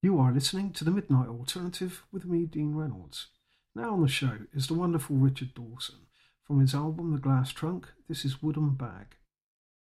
You are listening to the Midnight Alternative with me, Dean Reynolds. Now on the show is the wonderful Richard Dawson. From his album The Glass Trunk, this is Wooden Bag.